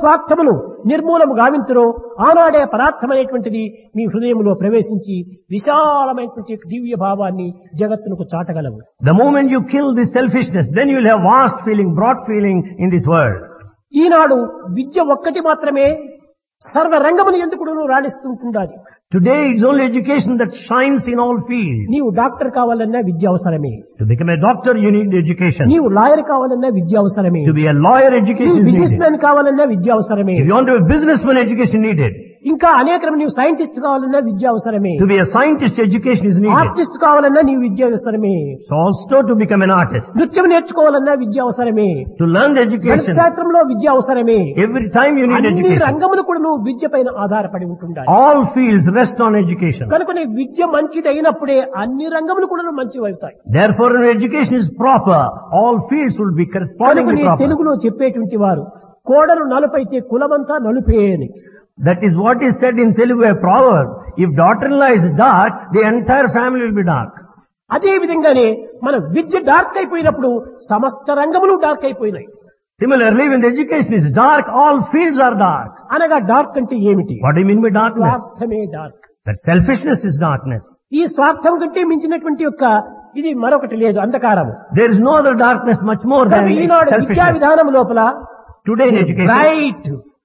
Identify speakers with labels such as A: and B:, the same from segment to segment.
A: స్వార్థమును నిర్మూలము గావింతురో ఆనాడే పదార్థమైనటువంటిది మీ హృదయంలో ప్రవేశించి విశాలమైనటువంటి దివ్య భావాన్ని జగత్తునకు చాటగలవు.
B: The moment you kill this selfishness, then you will have vast feeling, broad feeling in this world.
A: ఈనాడు విద్య ఒక్కటి మాత్రమే సర్వ రంగమును ఎందుకు రాణిస్తుంటుండాలి.
B: Today it's only education that shines in all fields.
A: నీవు డాక్టర్ కావాలన్నా విద్య అవసరమే.
B: To become a doctor you need education.
A: నీవు lawyer కావాలన్నా విద్య అవసరమే.
B: To be a lawyer education is
A: business
B: needed.
A: Man కావాలన్నా విద్య అవసరమే.
B: If you want to be a businessman education needed.
A: ఇంకా అనేక నీవు సైంటిస్ట్ కావాలన్నా విద్య అవసరమే.
B: To be a scientist education is needed.
A: Artist కావాలన్నా నీవు విద్య అవసరమే.
B: So also to become an artist.
A: నృత్యం నేర్చుకోవాలన్నా విద్య అవసరమే.
B: To learn the education.
A: శాస్త్రంలో విద్య అవసరమే.
B: Every time you need
A: అన్ని
B: education.
A: రంగములు కూడా నువ్వు విద్య పైన ఆధారపడి ఉంటుండాలి.
B: All fields rest on education.
A: కనుక నీ విద్య మంచిది అయినప్పుడే అన్ని రంగములు కూడా మంచివి అవుతాయి.
B: Therefore when education is proper, all fields will be correspondingly proper.
A: తెలుగులో చెప్పేటువంటి వారు కోడలు నలుపైతే కులమంతా నలుపే అని.
B: That is what is said in Telugu, a proverb. If daughter-in-law is dark, the entire family will be dark.
A: అదే విధంగానే మన విద్య డార్క్ అయిపోయినప్పుడు సమస్త రంగములు డార్క్ అయిపోయినాయి.
B: Similarly, when the education is dark, all fields are dark.
A: అనగా dark అంటే ఏమిటి?
B: What do you mean by darkness?
A: స్వార్థమే dark.
B: That selfishness is darkness.
A: ఈ స్వార్థం కంటే మించినటువంటి యొక్క ఇది మరొకటి లేదు, అంధకారము.
B: There is no other darkness much more than
A: ఈనాడు విద్యా
B: selfishness.
A: విధానం లోపల
B: Today in education,
A: bright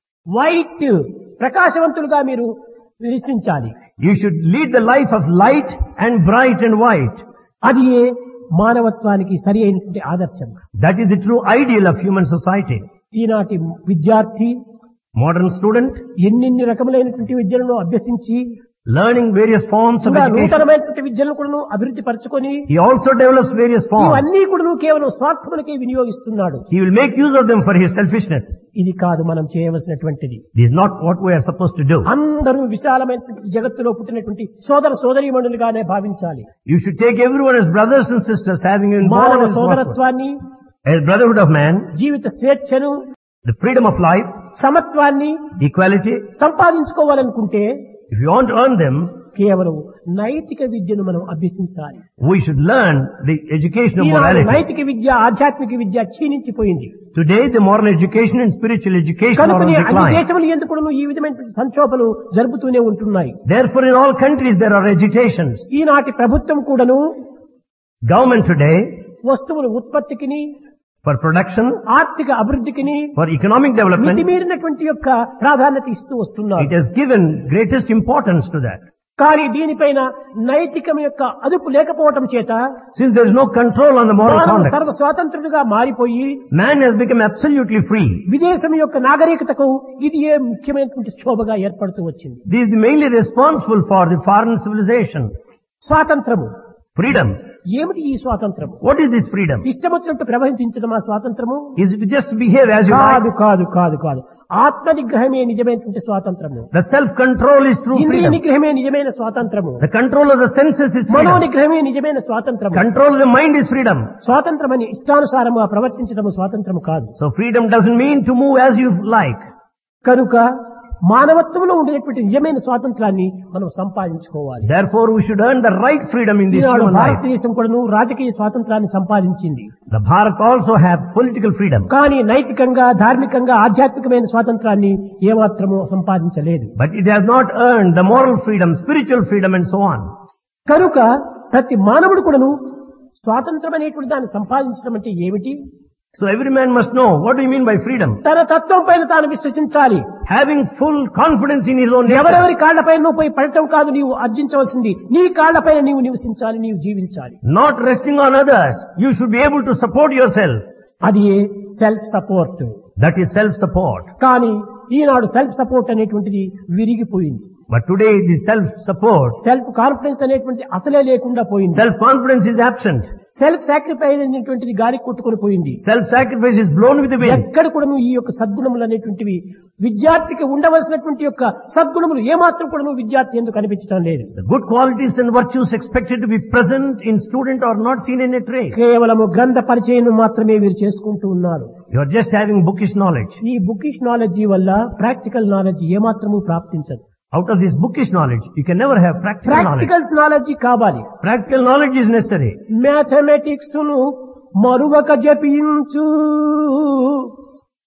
A: white ప్రకాశవంతులుగా మీరు విరచించాలి.
B: you should lead the life of light and bright and white.
A: అది మానవత్వానికి సరి అయినటువంటి ఆదర్శం.
B: That is the true ideal of human society.
A: ఈనాటి విద్యార్థి
B: Modern student,
A: ఎన్నెన్ని రకములైనటువంటి విద్యలను అభ్యసించి
B: learning various forms of
A: ఇంకా
B: education.
A: నూతనమైనటువంటి విద్యలను కూడా అభివృద్ధి పరచుకొని
B: He also develops various forms.
A: ఇవన్నీ కూడా కేవలం స్వార్థములకే వినియోగిస్తున్నాడు.
B: He will make use of them for his selfishness.
A: ఇది కాదు మనం చేయవలసినటువంటిది.
B: This is not what we are supposed to do.
A: అందరూ విశాలమైనటువంటి జగత్తులో పుట్టినటువంటి సోదర సోదరీమణులుగానే భావించాలి.
B: You should take everyone as brothers and sisters, having in
A: మానవ
B: born as
A: సోదరత్వాన్ని,
B: a brotherhood of man,
A: జీవిత స్వేచ్ఛను,
B: the freedom of life,
A: సమత్వాన్ని
B: equality.
A: సంపాదించుకోవాలనుకుంటే
B: If you want to earn them,
A: కేవలం నైతిక విద్యను మనం అభ్యసించాలి.
B: we should learn the education of
A: Eenadu
B: morality.
A: నైతిక విద్య ఆధ్యాత్మిక విద్య క్షీణించిపోయింది.
B: Today the moral education and spiritual education are on
A: కనుకనే అన్ని
B: decline.
A: దేశములు ఎందుకు ఈ విధమైన సంక్షోభలు జరుపుతూనే ఉంటున్నాయి.
B: Therefore in all countries there are agitations.
A: ఈనాటి ప్రభుత్వం కూడాను
B: Government today,
A: వస్తువుల ఉత్పత్తికిని,
B: for production,
A: ఆర్థిక అభివృద్ధికిని
B: for economic development,
A: మితిమీరినటువంటి యొక్క ప్రాధాన్యత ఇస్తూ వస్తున్నారు.
B: it has given greatest importance to that.
A: కానీ దీనిపైన నైతికం యొక్క అదుపు లేకపోవటం చేత
B: Since there is no control on the moral
A: మానవుడు
B: conduct,
A: సర్వ స్వాతంత్రుడిగా మారిపోయి
B: man has become absolutely free.
A: విదేశం యొక్క నాగరికతకు ఇది ఏ ముఖ్యమైనటువంటి శోభగా ఏర్పడుతూ వచ్చింది.
B: This is mainly responsible for the foreign civilization.
A: స్వాతంత్రము
B: Freedom.
A: ఏమిటి? ఈ స్వాతంత్రము
B: What is this freedom?
A: ఇష్టం వచ్చినట్టు ప్రవహించడం ఆ స్వాతంత్రము
B: Is it just to behave as you
A: కాదు
B: like?
A: కాదు కాదు కాదు ఆత్మ నిగ్రహమే నిజమైనటువంటి స్వాతంత్రము.
B: The self-control is true
A: ఇంద్రియ
B: freedom.
A: నిగ్రహమే నిజమైన స్వాతంత్రము.
B: The control of the senses is
A: Mano
B: freedom.
A: నిగ్రహమే నిజమైన స్వాతంత్రము.
B: Control of the mind is freedom.
A: స్వాతంత్రం అని ఇష్టానుసారముగా ప్రవర్తించడం స్వాతంత్రము కాదు.
B: So freedom doesn't mean to move as you like.
A: కనుక మానవత్వంలో ఉండేటువంటి నిజమైన స్వాతంత్రాన్ని మనం సంపాదించుకోవాలి.
B: Therefore we should earn the right freedom in this
A: Eenadu
B: human life.
A: భారతదేశం కూడాను రాజకీయ స్వాతంత్రాన్ని సంపాదించింది.
B: The Bharat also have political freedom.
A: కానీ నైతికంగా, ధార్మికంగా, ఆధ్యాత్మికమైన స్వాతంత్రాన్ని ఏమాత్రము సంపాదించలేదు.
B: But it has not earned the moral freedom, spiritual freedom and so on.
A: కనుక ప్రతి మానవుడు కూడాను స్వాతంత్రం అనేటువంటి దాన్ని సంపాదించడం అంటే ఏమిటి?
B: So every man must know, what do you mean by freedom?
A: తన తత్వం పైన తాను విశ్వసించాలి.
B: Having full confidence in his own nature.
A: ఎవరెవరి కాళ్లపైన నువ్వు పోయి పడటం కాదు నీవు అర్జించవలసింది. నీ కాళ్లపైన నీవు నివసించాలి, నీవు జీవించాలి.
B: Not resting on others. You should be able to support yourself.
A: అది self support.
B: That is self-support.
A: కానీ ఈనాడు సెల్ఫ్ సపోర్ట్ అనేటువంటిది విరిగిపోయింది.
B: But today the self-support,
A: self confidence అనేటువంటి అసలే లేకుండా పోయింది.
B: self-confidence is absent.
A: Self sacrifice అనేటువంటిది గాలికి కొట్టుకొని పోయింది.
B: Self-sacrifice is blown with the wind.
A: ఎక్కడ కూడా ఈ యొక్క సద్గుణములు అనేటువంటివి విద్యార్థికి ఉండవలసినటువంటి యొక్క సద్గుణములు ఏమాత్రం కూడా విద్యార్థి ఎందుకు కనిపించడం లేదు.
B: The good qualities and virtues expected to be present in student are not seen in a trace.
A: కేవలము గ్రంథ పరిచయం మాత్రమే వీరు చేసుకుంటూ ఉన్నారు.
B: You are just having bookish knowledge.
A: ఈ బుకిష్ నాలెడ్జీ వల్ల ప్రాక్టికల్ నాలెడ్జ్ ఏమాత్రము ప్రాప్తించదు.
B: Out of this bookish knowledge, you can never have practical knowledge.
A: Practicals knowledge కావాలి.
B: Practical knowledge is necessary.
A: Mathematics ను మరువక జపించు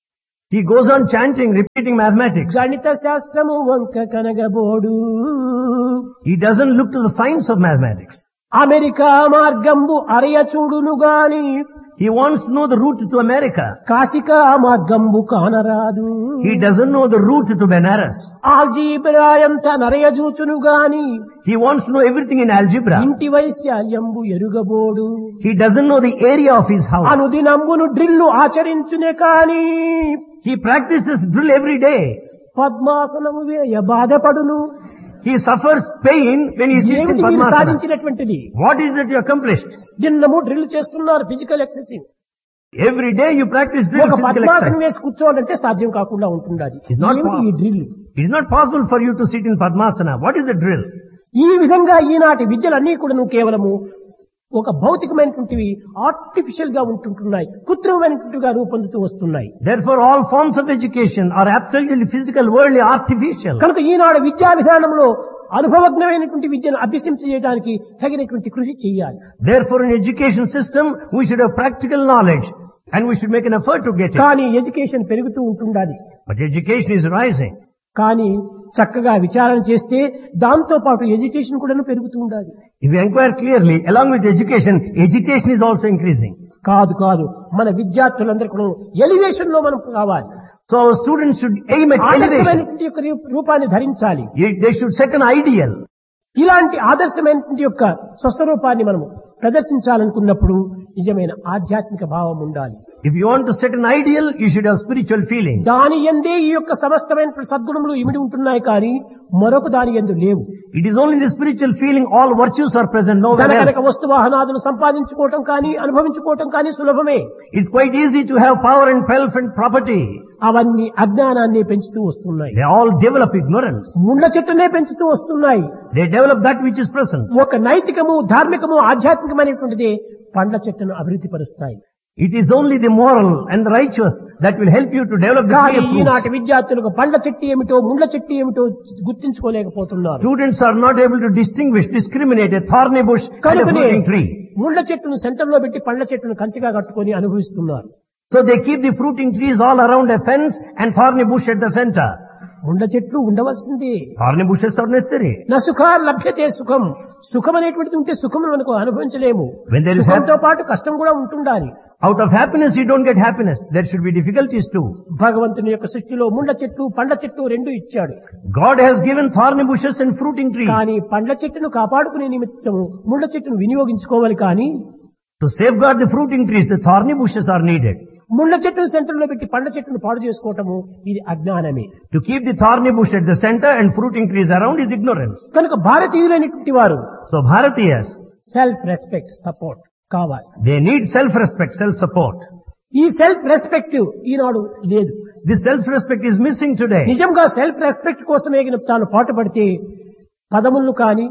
B: He goes on chanting, repeating mathematics.
A: గణిత శాస్త్రము వంక కనగబోడు.
B: He doesn't look to the science of mathematics.
A: America మార్గంబు అరయ చూడును గాని
B: He wants to know the route to America.
A: కాశికా మార్గంబు కానరాదు.
B: He doesn't know the route to Benares.
A: Algebra ఎంత నరయ చూచును గాని
B: He wants to know everything in algebra.
A: ఇంటి వైశాల్యంబు ఎరుగబోడు.
B: He doesn't know the area of his house.
A: అనుదినంబును drill ఆచరించునే కాని
B: He practices drill every day.
A: పద్మాసనము వేయ బాధపడును.
B: He suffers pain when he sits in
A: ఏమిటి మీరు
B: Padmasana.
A: సాధించినటువంటిది?
B: What is it you accomplished?
A: దిన్నము drill చేస్తున్నారు, physical exercise.
B: Every day you practice drill,
A: ఒక
B: physical
A: పద్మాసనం
B: exercise.
A: వేసి కూర్చోవాలంటే సాధ్యం కాకుండా ఉంటుంది. అది
B: It's not
A: ఏమిటి ఈ drill?
B: It is not possible for you to sit in Padmasana. What is the drill?
A: ఈ విధంగా ఈనాటి విద్యలన్నీ కూడా కేవలము ఒక భౌతికమైనటువంటివి ఆర్టిఫిషియల్ గా ఉంటుంటున్నాయి, కృత్రిమమైనటువంటివిగా రూపొందుతూ వస్తున్నాయి.
B: Therefore all forms of education are absolutely physical, worldly, artificial.
A: కనుక ఈనాడు విద్యా విధానంలో అనుభవజ్ఞమైనటువంటి విద్యను అభ్యసించడానికి తగినటువంటి కృషి చేయాలి.
B: Therefore in education system we should have practical knowledge and we should make an effort to get it.
A: కానీ ఎడ్యుకేషన్ పెరుగుతూ ఉంటుండాలి.
B: But education is rising.
A: కానీ చక్కగా విచారణ చేస్తే దాంతో పాటు ఎడ్యుకేషన్ కూడా పెరుగుతూ ఉండాలి.
B: If you inquire clearly, along with education, agitation is also increasing.
A: కాదు కాదు, మన విద్యార్థులందరూ కూడా ఎలివేషన్ లో మనం కావాలి.
B: So our students should aim at elevation.
A: ఆదర్శమైనటువంటి యొక్క రూపాన్ని ధరించాలి.
B: They should set an ideal.
A: ఇలాంటి ఆదర్శమైనటువంటి యొక్క స్వస్వరూపాన్ని మనము ప్రదర్శించాలనుకున్నప్పుడు నిజమైన ఆధ్యాత్మిక భావం ఉండాలి.
B: If you want to set an ideal, you should have spiritual feeling.
A: దాని యందే ఈ యొక్క సమస్తమైన సద్గుణములు ఇమిడి ఉంటున్నాయి, కానీ మరొక దాని యందు లేవు.
B: It is only the spiritual feeling, all virtues are present, nowhere
A: కనుక
B: else.
A: వస్తు వాహనాదులు సంపాదించుకోవటం కానీ అనుభవించుకోవటం కానీ సులభమే.
B: It's quite easy to have power and wealth and property.
A: అవన్నీ అజ్ఞానాన్ని పెంచుతూ వస్తున్నాయి.
B: They all develop ignorance.
A: ముండ్ల చెట్టునే పెంచుతూ వస్తున్నాయి.
B: They develop that which is present.
A: ఒక నైతికము, ధార్మికము, ఆధ్యాత్మికమైనటువంటిది పండ్ల చెట్టును అభివృద్ధి పరుస్తాయి.
B: It is only the moral and the righteous that will help you to develop the
A: కానీ
B: tree of
A: ఈనాటి
B: fruits.
A: విద్యార్థులకు పండ్ల చెట్టు ఏమిటో ముండ్ల చెట్టు ఏమిటో గుర్తించుకోలేకపోతున్నారు.
B: Students are not able to discriminate a thorny bush and a
A: కనుకనే
B: fruiting tree.
A: ముండ్ల చెట్టును సెంటర్ లో పెట్టి పండ్ల చెట్టును కంచిగా కట్టుకొని అనుభవిస్తున్నారు.
B: So they keep the fruiting trees all around a fence and thorny bush at the center.
A: ముండ్ల చెట్లు ఉండవలసింది.
B: Thorny bushes are necessary.
A: నసుఖా లభ్యతే సుఖం. సుఖం అనేటువంటిది ఉంటే సుఖం మనకు అనుభవించలేము.
B: When there is
A: సుఖంతో పాటు కష్టం కూడా ఉంటుండాలి.
B: Out of happiness you don't get happiness. There should be difficulties too.
A: భగవంతుని యొక్క సృష్టిలో ముండ్ల చెట్టు పండ్ల చెట్టు రెండు ఇచ్చాడు.
B: God has given thorny bushes and fruiting trees.
A: కానీ పండ్ల చెట్టును కాపాడుకునే నిమిత్తము ముండ్ల చెట్టును వినియోగించుకోవాలి. కానీ
B: To safeguard the fruiting trees, the thorny bushes are needed.
A: ముండ్ల చెట్టును సెంటర్ లో పెట్టి పండ్ల చెట్టును పాడు చేసుకోవటము ఇది అజ్ఞానమే.
B: To keep the thorny bush at the center and fruiting trees around is ignorance.
A: కనుక భారతీయులైనటువంటి వారు
B: So Bharatiyas,
A: self respect, support కావాలి.
B: they need self-respect, self-support.
A: ఈ సెల్ఫ్ రెస్పెక్ట్ ఈనాడు లేదు.
B: This self-respect is missing today.
A: నిజంగా సెల్ఫ్ రెస్పెక్ట్ కోసమే తాను పాటుపడితే పదములు కాని,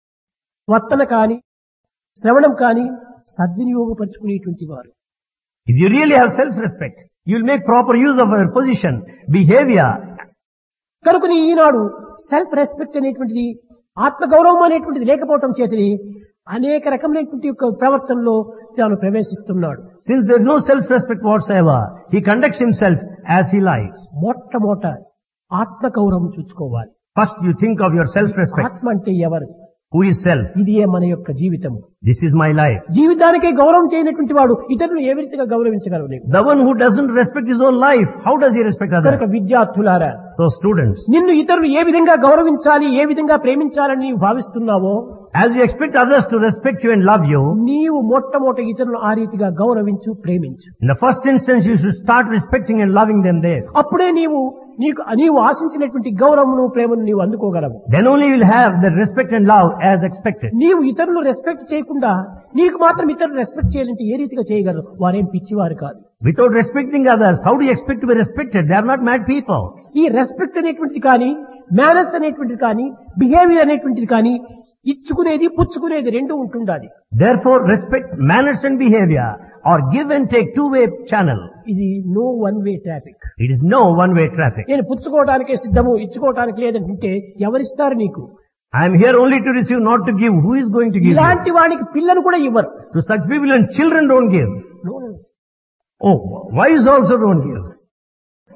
A: వర్తన కాని, శ్రవణం కాని సద్వినియోగపరుచుకునేటువంటి వారు.
B: If you really have self-respect, you will make proper use of your position, behavior.
A: కనుకని ఈనాడు సెల్ఫ్ రెస్పెక్ట్ అనేటువంటిది, ఆత్మగౌరవం అనేటువంటిది లేకపోవటం చేతని అనేక రకమైనటువంటి యొక్క ప్రవర్తనలో తాను ప్రవేశిస్తున్నాడు.
B: Since there is no self-respect whatsoever, he conducts himself as he likes.
A: మొట్టమొదట ఆత్మగౌరవం చూసుకోవాలి.
B: First you think of your self-respect.
A: ఆత్మ అంటే ఎవరు?
B: Who is self?
A: ఇదియే మన యొక్క జీవితము.
B: This is my life.
A: జీవితానికి గౌరవం చేయనటువంటి వాడు ఇతరులను ఏ విధంగా గౌరవించగలవు నీవు?
B: The one who doesn't respect his own life, how does he respect
A: కనుక
B: others?
A: విద్యార్థులారా,
B: So students,
A: నిన్ను ఇతరులు ఏ విధంగా గౌరవించాలి, ఏ విధంగా ప్రేమించాలని నీవు భావిస్తున్నావో,
B: as you expect others to respect you and love you,
A: నీవు మొట్టమొదటి ఇతరులను ఆ రీతిగా గౌరవించు, ప్రేమించు.
B: in the first instance you should start respecting and loving them there.
A: అప్పుడే నీవు ఆశించినటువంటి గౌరవమును, ప్రేమను నీవు అందుకోగలవు.
B: Then only you will have the respect and love as expected.
A: నీవు ఇతరులు రెస్పెక్ట్ చేయకుండా నీకు మాత్రం ఇతరులు రెస్పెక్ట్ చేయాలంటే ఏ రీతిగా చేయగలరు? వారేం పిచ్చివారు కాదు.
B: Without respecting others, how do you expect to be respected? They are not mad people.
A: ఈ రెస్పెక్ట్ అనేటువంటిది కానీ, మేనర్స్ అనేటువంటిది కానీ, బిహేవియర్ అనేటువంటిది కానీ, ఇచ్చుకునేది పుచ్చుకునేది రెండు ఉంటుండాలి.
B: Therefore, respect, manners and behavior are give and take, two-way channel.
A: ఇది no one way traffic.
B: It is no one-way traffic.
A: నేను పుచ్చుకోవడానికే సిద్ధము, ఇచ్చుకోవడానికి లేదంటే ఎవరిస్తారు నీకు?
B: I am here only to receive, not to give. Who is going to give you?
A: ఇలాంటి వానికి పిల్లలు కూడా ఇవ్వరు.
B: To such people and children don't give.
A: No.
B: Oh, wives also don't give.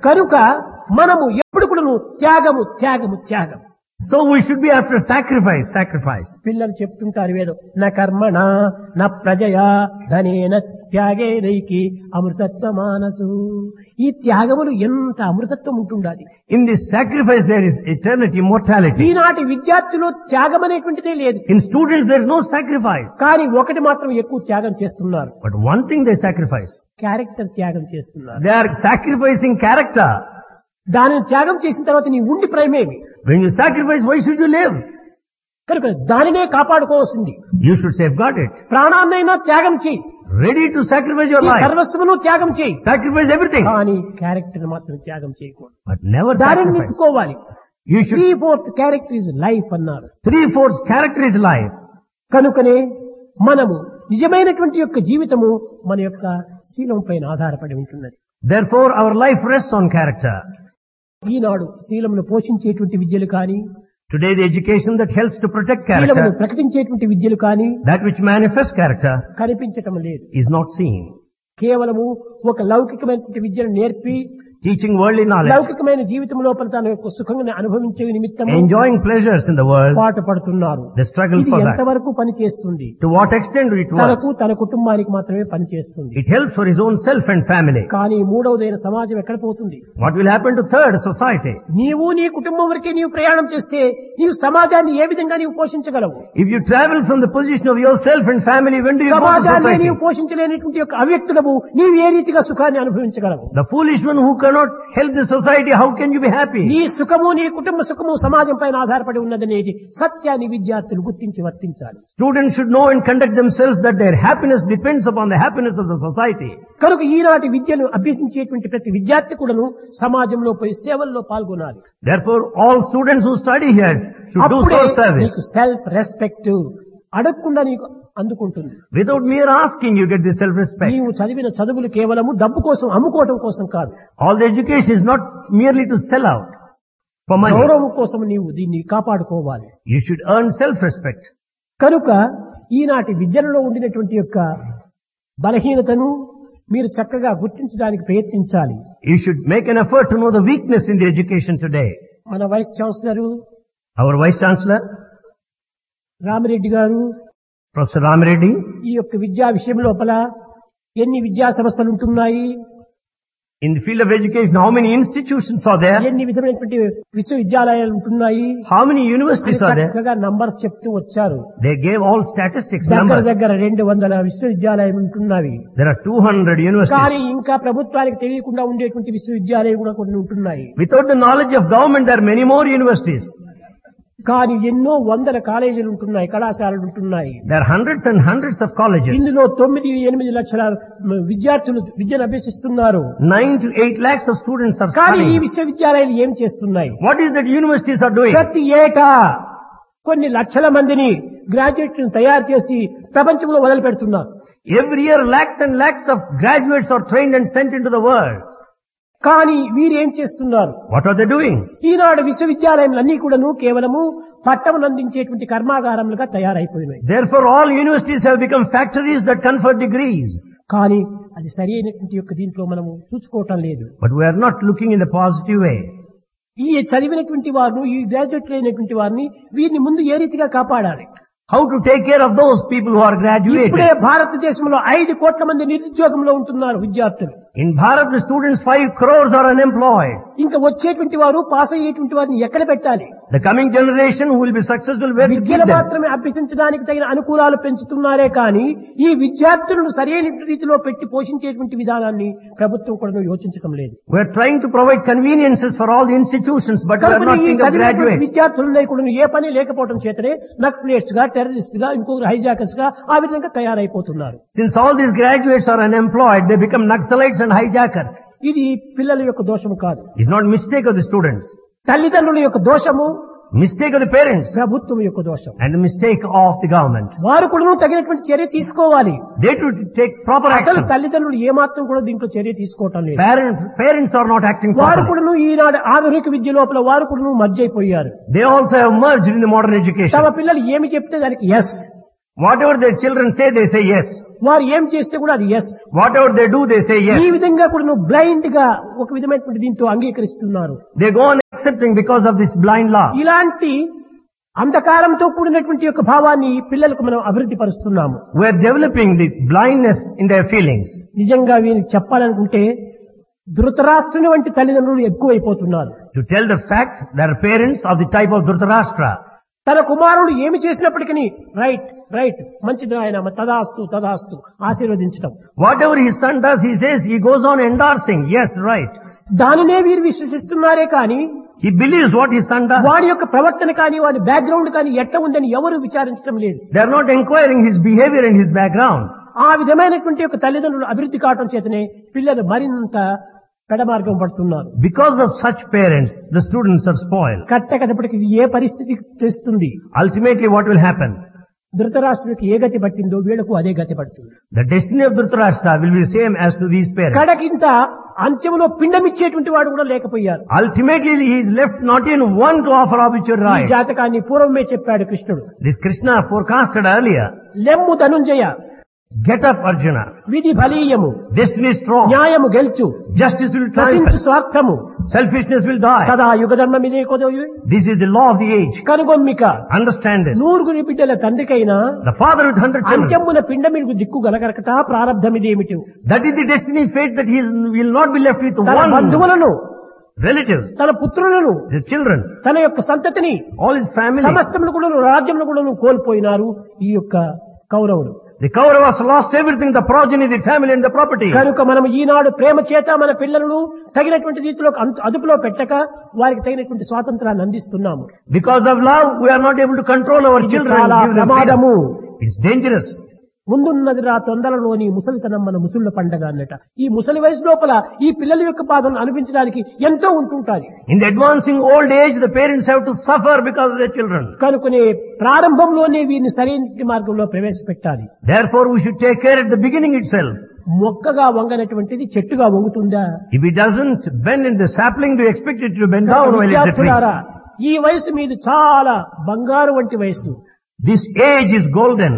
A: కనుక మనము ఎప్పుడు కూడా త్యాగము త్యాగము త్యాగం.
B: So we should be after sacrifice, sacrifice.
A: పిల్లలు చెప్తుంటారు వేదం నా కర్మణ నా ప్రజయా ధనేన త్యాగే దైకి అమృతత్వ మానసు. ఈ త్యాగములు ఎంత అమృతత్వం ఉంటుండాలి.
B: In this sacrifice there is eternity, immortality.
A: ఈనాటి విద్యార్థులు త్యాగం అనేటువంటిదే లేదు.
B: In students there is no sacrifice.
A: కానీ ఒకటి మాత్రం ఎక్కువ త్యాగం చేస్తున్నారు.
B: But one thing they sacrifice.
A: Character త్యాగం చేస్తున్నారు.
B: They are sacrificing character.
A: దానిని త్యాగం చేసిన తర్వాత నీ ఉండి ప్రయమేమి.
B: When you sacrifice, why should you live?
A: కనుక దానినే కాపాడుకోవాల్సింది.
B: You should safeguard it.
A: ప్రాణాన్నైనా త్యాగం చేయి.
B: Ready to sacrifice your
A: నీ
B: life.
A: సర్వస్వమును త్యాగం చేయి.
B: Sacrifice everything.
A: కానీ క్యారెక్టర్ మాత్రం త్యాగం చేయకూడదు.
B: But never
A: దానిని
B: sacrifice.
A: నింపుకోవాలి.
B: You should.
A: 3/4 character is life అన్నారు.
B: 3/4 character is life.
A: కనుకనే మనము నిజమైనటువంటి యొక్క జీవితము మన యొక్క శీలం పైన ఆధారపడి ఉంటున్నది.
B: Therefore our life rests on character.
A: ఈనాడు శీలమును పోషించేటువంటి విద్యలు కానీ,
B: Today the education that helps to protect
A: శీలమును
B: character,
A: ప్రకటించేటువంటి విద్యలు కానీ
B: that which manifests character,
A: కనిపించటం లేదు.
B: is not seen.
A: కేవలము ఒక లౌకికమైనటువంటి విద్యను నేర్పి
B: Teaching worldly knowledge,
A: లౌకికమైన జీవితం లోపల తన యొక్క సుఖంగా అనుభవించే నిమిత్తము
B: enjoying pleasures in the world,
A: పాటు పడుతున్నారు.
B: they struggle
A: ఇది
B: for that.
A: ఎంతవరకు పని చేస్తుంది?
B: To what extent it works?
A: తనకు తన కుటుంబానికి మాత్రమే పని చేస్తుంది.
B: It helps for his own self and family.
A: కానీ మూడవదైన సమాజం ఎక్కడ పోతుంది?
B: What will happen to third, society?
A: నీవు నీ కుటుంబం వరకే నీవు ప్రయాణం చేస్తే నీవు సమాజాన్ని ఏ విధంగా నీవు పోషించగలవు?
B: If you travel from the position of yourself and family, when do you go to
A: సమాజాన్ని
B: society?
A: నీవు పోషించలేనటువంటి యొక్క అవ్యక్తులము నీవు ఏ రీతిగా సుఖాన్ని అనుభవించగలవు?
B: The foolish one who cannot help the society, how can you be happy?
A: నీ సుఖము నీ కుటుంబ సుఖము సమాజం పైన ఆధారపడి ఉన్నదనేది సత్యాన్ని విద్యార్థులు గుర్తించి వర్తించాలి.
B: Students should know and conduct themselves that their happiness depends upon the happiness of the society.
A: కనుక ఈనాటి విద్యను అభ్యసించేటువంటి ప్రతి విద్యార్థి కూడాను సమాజంలో పోయి సేవల్లో పాల్గొనాలి.
B: Therefore, all students who study here should do
A: అప్పుడే
B: soul service.
A: నీకు సెల్ఫ్ రెస్పెక్ట్ అడగకుండా నీకు అందుకుంటుంది.
B: Without mere asking, you get this self-respect.
A: నీవు చదివిన చదువులు కేవలము డబ్బు కోసం అమ్ముకోవటం కోసం కాదు.
B: All the education is not merely to sell out for money.
A: గౌరవం కోసం నీవు దీన్ని కాపాడుకోవాలి.
B: You should earn self-respect.
A: కనుక ఈనాటి విద్యలో ఉండినటువంటి యొక్క బలహీనతను మీరు చక్కగా గుర్తించడానికి ప్రయత్నించాలి.
B: You should make an effort to know the weakness in the education today.
A: మన vice chancellor
B: Our Vice Chancellor,
A: Ramireddy గారు
B: Professor Ramareddy,
A: ఈ యొక్క విద్యా విషయం లోపల ఎన్ని విద్యా సంస్థలు ఉంటున్నాయి,
B: in the field of education, how many institutions are there?
A: ఎన్ని విధమైనటువంటి విశ్వవిద్యాలయాలు ఉంటున్నాయి,
B: How many universities are there?
A: చక్కగా నంబర్స్ చెప్తూ వచ్చారు.
B: They gave all statistics,
A: దగ్గర
B: numbers.
A: దగ్గర 200 విశ్వవిద్యాలయాలు ఉంటున్నవి.
B: There are 200 universities.
A: కానీ ఇంకా ప్రభుత్వానికి తెలియకుండా ఉండేటువంటి విశ్వవిద్యాలయాలు కూడా కొన్ని ఉంటున్నాయి.
B: Without the knowledge of government, there are many more universities.
A: కానీ ఎన్నో వందల కాలేజీలు ఉంటున్నాయి, కళాశాలలు ఉంటున్నాయి.
B: There are hundreds and hundreds of colleges.
A: ఇందులో 9-8 లక్షల విద్యార్థులు విద్యను అభ్యసిస్తున్నారు.
B: 9 to 8 lakhs of students are
A: కానీ ఈ
B: studying.
A: విశ్వవిద్యాలయాలు ఏం చేస్తున్నాయి?
B: What is that universities are doing?
A: ప్రతి ఏటా కొన్ని లక్షల మందిని గ్రాడ్యుయేట్లను తయారు చేసి ప్రపంచంలో వదిలిపెడుతున్నారు.
B: Every year, lakhs and lakhs of graduates are trained and sent into the world.
A: కానీ వీరేం చేస్తున్నారు?
B: What are they doing?
A: ఈనాడు విశ్వవిద్యాలయాలన్నీ కూడాను కేవలము పట్టమును అందించేటువంటి కర్మాగారములుగా తయారైపోయినాయి.
B: Therefore, all universities have become factories that confer degrees.
A: కానీ అది సరి అయినటువంటి యొక్క దీంట్లో మనము చూసుకోవటం లేదు.
B: But we are not looking in the positive way.
A: ఈ చదివినటువంటి వారిని, ఈ గ్రాడ్యుయేట్లు అయినటువంటి వారిని వీరిని ముందు ఏ రీతిగా కాపాడాలి?
B: How to take care of those people who are graduated?
A: ఇప్పుడే భారతదేశంలో 5 కోట్ల మంది నిరుద్యోగంలో ఉంటున్నారు విద్యార్థులు.
B: In Bharat, the students 5 crores are unemployed.
A: ఇంకా వచ్చేటువంటి వారు పాస్ అయ్యేటువంటి వారిని ఎక్కడ పెట్టాలి?
B: The coming generation who will be successful, where to keep
A: విద్యను
B: them?
A: మాత్రమే అభ్యసించడానికి తగిన అనుకూలాలు పెంచుతున్నారే కానీ ఈ విద్యార్థులను సరైన రీతిలో పెట్టి పోషించేటువంటి విధానాన్ని ప్రభుత్వం కూడా యోచించడం లేదు.
B: We are trying to provide conveniences for all the institutions, but we are
A: కనుక
B: not
A: ఈ
B: thinking of
A: చదివినటువంటి
B: graduates.
A: విద్యార్థులలో కూడా ఏ పని లేకపోవడం చేతనే నక్సలైట్స్ గా, టెర్రరిస్ట్ గా, ఇంకొకరు హైజాకర్స్ గా ఆ విధంగా తయారైపోతున్నారు.
B: Since all these graduates are unemployed, they become Naxalites and hijackers.
A: ఇది పిల్లల యొక్క దోషము కాదు,
B: It's not mistake of the students,
A: తల్లిదండ్రుల యొక్క దోషము,
B: mistake of the parents,
A: ప్రభుత్వం యొక్క దోషం.
B: and the mistake of the government.
A: వారు కూడా తగినటువంటి చర్య తీసుకోవాలి.
B: They to take proper
A: అసలు
B: action.
A: తల్లిదండ్రులు ఏమాత్రం కూడా దీంట్లో చర్య తీసుకోవటం లేదు.
B: Parents are not acting
A: వారు
B: properly.
A: కూడా ఈనాడు ఆధునిక విద్య లోపల వారు కూడా మర్జ్ అయిపోయారు.
B: They also have merged in the modern
A: తమ
B: education.
A: పిల్లలు ఏమి చెప్తే దానికి yes,
B: Whatever their children say, they say yes.
A: వారు ఏం చేస్తే కూడా అది yes.
B: Whatever they do, they say
A: ఈ
B: yes.
A: విధంగా కూడా నువ్వు బ్లైండ్ గా ఒక విధమైనటువంటి దీంతో అంగీకరిస్తున్నారు.
B: They go on accepting because of this blind law.
A: ఇలాంటి అంధకారంతో కూడినటువంటి యొక్క భావాన్ని పిల్లలకు మనం అభివృద్ధి పరుస్తున్నాము.
B: We are developing the blindness in their feelings.
A: నిజంగా వీరికి చెప్పాలనుకుంటే ధృతరాష్ట్రుని వంటి తల్లిదండ్రులు ఎక్కువైపోతున్నారు.
B: To tell the fact, there are parents of the type of Dhritarashtra.
A: తన కుమారుడు ఏమి చేసినప్పటికీ రైట్ రైట్ మంచిది ఆయన తదాస్తు తదాస్తు ఆశీర్వదించడం.
B: Whatever his son does, he says, he goes on endorsing. Yes, right.
A: దానినే వీరు విశ్వసిస్తున్నారే కానీ
B: He believes what his son does.
A: వాడి యొక్క ప్రవర్తన కానీ వాడి బ్యాక్గ్రౌండ్ కానీ ఎట్లా ఉందని ఎవరు విచారించడం లేదు.
B: They are not inquiring his behavior and his background.
A: ఆ విధమైనటువంటి యొక్క తల్లిదండ్రులు అభివృద్ధి కావడం చేతనే పిల్లలు మరింత పెడమార్గం పడుతున్నారు.
B: Because of such parents, the students are spoiled.
A: కట్టకటప్పటికి ఇది ఏ పరిస్థితి తెస్తుంది?
B: Ultimately, what will happen?
A: ధృతరాష్ట్రుడికి ఏ గతి పట్టిందో వీళ్ళకు అదే గతి పడుతుంది.
B: The destiny of Dhritarashtra will be the same as to these parents.
A: కడకింత అంత్యములో పిండమిచ్చేటువంటి వాడు కూడా లేకపోయారు.
B: Ultimately, he is left not in one to offer obituary
A: ఈ
B: rites.
A: జాతకాన్ని పూర్వమే చెప్పాడు కృష్ణుడు.
B: This Krishna forecasted earlier.
A: లెమ్ము ధనుంజయ,
B: Get up, Arjuna.
A: విధి బలీయము,
B: Destiny is strong.
A: న్యాయము గెలుచు,
B: Justice will
A: నశించు
B: triumph.
A: స్వార్థము,
B: Selfishness will die.
A: సదా యుగ ధర్మం ఇదే కొదవి
B: This is the law of the age.
A: కనుగొమ్మిక.
B: Understand this.
A: నూరుగురి బిడ్డల తండ్రికైనా
B: The father with 100 children.
A: అంత్యమున పిండమికు దిక్కు గలగరకట ప్రారంధమిదేమిటి?
B: That is the destiny fate that he will not be left with
A: తన
B: one
A: బంధువులను,
B: relatives,
A: తన పుత్రులను,
B: the children,
A: తన యొక్క సంతతిని,
B: all his family.
A: సమస్తమును కూడా రాజ్యమును కూడా కోల్పోయినారు ఈ యొక్క కౌరవులు.
B: The Kauravas lost everything, the progeny, the family and the property.
A: కనుక మనం ఈనాడు ప్రేమ చేత మన పిల్లలను తగినటువంటి రీతిలో అదుపులో పెట్టక వారికి తగినటువంటి స్వాతంత్రాన్ని అందిస్తున్నాము.
B: Because of love, we are not able to control our
A: ఇది
B: children.
A: చాలా
B: Give them
A: ప్రమాదము.
B: freedom. It's dangerous.
A: ముందున్నది రా తొందరలోని ముసలితనం మన ముసళ్ళ పండగ అన్నట. ఈ ముసలి వయసు లోపల ఈ పిల్లల యొక్క బాధను అనిపించడానికి ఎంతో ఉంటుంటారు.
B: In the advancing old age, the parents have to suffer because of their children.
A: కనుకనే ప్రారంభంలోనే వీరిని సరైన మార్గంలో ప్రవేశపెట్టాలి.
B: Therefore, we should take care at the beginning itself.
A: మొక్కగా వంగనటువంటిది చెట్టుగా వంగుతుందా?
B: If it doesn't bend in the sapling, do you expect it to bend down while it's a tree?
A: విద్యార్థులారా, ఈ వయసు మీది చాలా బంగారు వంటి వయసు.
B: This age is golden.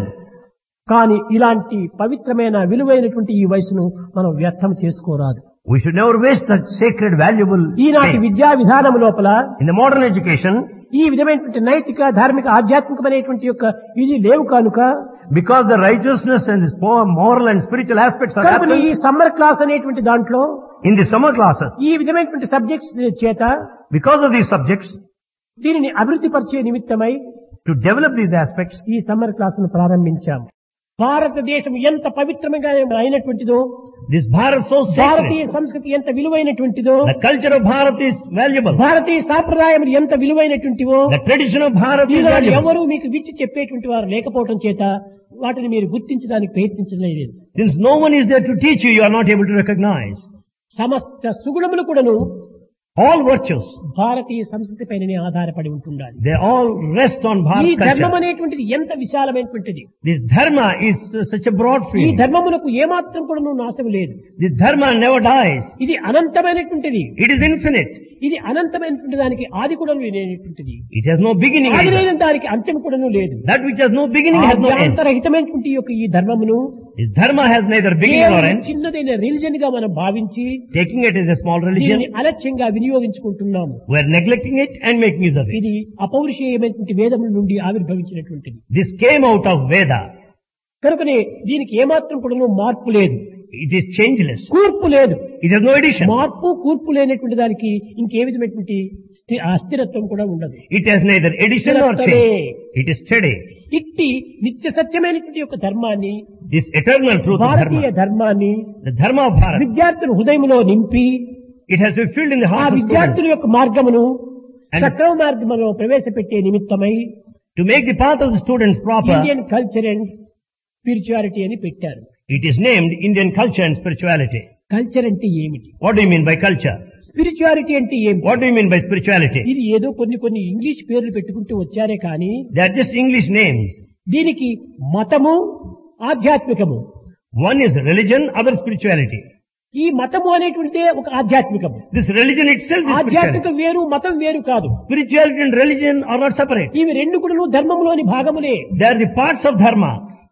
A: కానీ ఇలాంటి పవిత్రమైన విలువైనటువంటి ఈ వయసును మనం వ్యర్థం చేసుకోరాదు.
B: We should never waste that sacred, valuable
A: ఈనాటి
B: age.
A: విద్యా విధానం లోపల
B: In the modern education,
A: ఈ విధమైనటువంటి నైతిక ధార్మిక ఆధ్యాత్మికమైనటువంటి యొక్క ఇది లేవు కనుక
B: because the righteousness and this moral and spiritual aspects are
A: కనుక ఈ
B: absent,
A: సమ్మర్ క్లాస్ అనేటువంటి దాంట్లో
B: in the summer classes,
A: ఈ విధమైనటువంటి సబ్జెక్ట్స్ చేత
B: because of these subjects,
A: దీనిని అభివృద్ధి పరిచే నిమిత్తమై
B: to develop these aspects,
A: ఈ సమ్మర్ క్లాస్ ను ప్రారంభించాము. భారతదేశం ఎంత పవిత్రంగా అయినటువంటిదో,
B: this Bharat so
A: Bharatiya
B: sacred,
A: సంస్కృతి ఎంత విలువైనటువంటిదో,
B: the culture of Bharat is valuable,
A: భారతీయ సాంప్రదాయం ఎంత విలువైనటువంటివో
B: the tradition of Bharat is
A: Eenadu
B: valuable.
A: ఎవరు మీకు విచ్చి చెప్పేటువంటి వారు లేకపోవడం చేత వాటిని మీరు గుర్తించడానికి ప్రయత్నించలేదు.
B: Since no one is there to teach you, you are not able to recognize.
A: సమస్త సుగుణములు కూడాను
B: All virtues,
A: భారతీయ సంస్కృతి పైననే ఆధారపడి ఉంటుండాలి.
B: they all rest on
A: ఈ
B: Bharat
A: ధర్మం
B: culture.
A: అనేటువంటిది ఎంత విశాలమైనటువంటిది.
B: This dharma is such a broad
A: ఈ
B: field.
A: ధర్మమునకు ఏమాత్రం కూడా నాశం లేదు.
B: This dharma never dies.
A: ఇది అనంతమైనటువంటిది.
B: It is infinite.
A: ఇది అనంతమైనటువంటి దానికి ఆది కూడా లేనటువంటిది.
B: It has no beginning.
A: ఆది
B: either.
A: లేని దానికి అంత్యం కూడా లేదు.
B: That which has no beginning has no end.
A: ఆద్యాంతరహితమైనటువంటి యొక్క ఈ ధర్మమును
B: This dharma has neither beginning nor
A: కేవలం
B: end.
A: చిన్నదైన రిలిజన్ గా మనం భావించి
B: Taking it as a small religion,
A: దీనిని అలక్ష్యంగా వినియోగించుకుంటున్నాము.
B: we are neglecting it and making use of it.
A: ఇది అపౌరుషేయమైనటువంటి వేదముల నుండి ఆవిర్భవించినటువంటిది.
B: This came out of Veda.
A: కనుకనే దీనికి ఏమాత్రం కూడా మార్పు లేదు,
B: It is changeless.
A: కూర్పు లేదు.
B: It has no addition.
A: మార్పు కూర్పు లేనటువంటి దానికి ఇంకే విధమైనటువంటి అస్థిరత్వం కూడా ఉండదు.
B: It has neither addition nor change. It is steady.
A: ఇట్టి నిత్య సత్యమైనటువంటి యొక్క ధర్మాన్ని,
B: This eternal truth of
A: Bharatiya
B: dharma,
A: ధర్మాన్ని
B: the dharma of Bharat,
A: విద్యార్థుల హృదయంలో నింపి
B: it has to be filled in the
A: ఆ
B: hearts of
A: విద్యార్థుల
B: students.
A: యొక్క మార్గమును
B: And-
A: సక్రమ మార్గములో ప్రవేశపెట్టే నిమిత్తమై
B: To make the path of the students proper,
A: Indian culture and spirituality అని పెట్టారు.
B: it is named Indian culture and spirituality.
A: Culture అంటే ఏమిటి?
B: What do you mean by culture?
A: Spirituality అంటే ఏమిటి?
B: What do you mean by spirituality?
A: ఇది ఏదో కొన్ని English పేర్లు పెట్టుకుంటూ వచ్చారే కానీ
B: They are just English names.
A: దీనికి మతము, ఆధ్యాత్మికము.
B: One is religion, other spirituality.
A: ఈ మతము అనేటువంటిదే ఒక ఆధ్యాత్మికము.
B: This religion itself is
A: ఆధ్యాత్మికం
B: spirituality.
A: వేరు, మతం వేరు కాదు.
B: Spirituality and religion are not separate.
A: ఇవి రెండు కూడా ధర్మంలోని భాగములే.
B: They are the parts of dharma.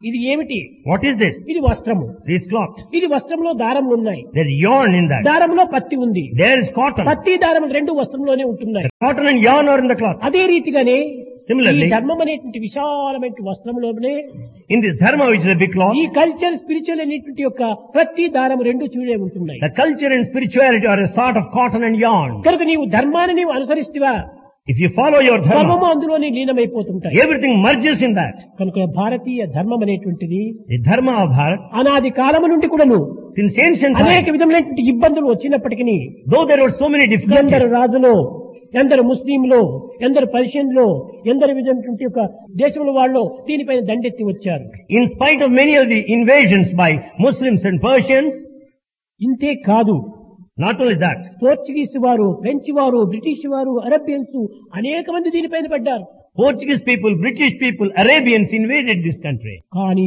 A: ఇది ఏమిటి?
B: What is this?
A: ఇది వస్త్రము.
B: This cloth.
A: ఇది వస్త్రంలో దారములు ఉన్నాయి.
B: There is yarn in that.
A: దారంలో పత్తి ఉంది.
B: There is cotton.
A: పత్తి దారములు రెండు వస్త్రంలోనే ఉంటున్నాయి.
B: Cotton and yarn are in the cloth.
A: అదే రీతిగానే
B: Similarly,
A: ఈ ధర్మం అనేటువంటి విశాలమైన వస్త్రంలోనే
B: in this dharma, which is a big cloth,
A: ఈ కల్చర్ స్పిరిచువల్ అనేటువంటి యొక్క ప్రతి దారము రెండు చూడే ఉంటున్నాయి.
B: the culture and spirituality are a sort of cotton and yarn.
A: కనుక నీవు ధర్మాన్ని నీవు అనుసరిస్తువా,
B: If you follow your
A: సర్వము
B: dharma,
A: అందులోనే లీనమైపోతుంటాయి.
B: everything merges in that.
A: కనుక భారతీయ ధర్మం అనేటువంటిది
B: The dharma of Bharat,
A: అనాది కాలము నుండి కూడాను
B: since ancient
A: అనేక
B: times,
A: విధములైనటువంటి ఇబ్బందులు వచ్చినప్పటికీ
B: though there were so many
A: ఎందరు
B: difficulties,
A: రాజులో, ఎందరు ముస్లింలో, ఎందరు పర్షియన్లో, ఎందరు విధమైనటువంటి యొక్క దేశముల వాళ్ళు దీనిపైన దండెత్తి వచ్చారు.
B: in spite of many of the invasions by Muslims and Persians,
A: ఇంతే కాదు,
B: not only that,
A: పోర్చుగీస్ వారు, ఫ్రెంచ్ వారు, బ్రిటిష్ వారు, అరబియన్స్ అనేక మంది దీనిపైన పడ్డారు.
B: Portuguese people, British people, Arabians invaded this country.
A: కానీ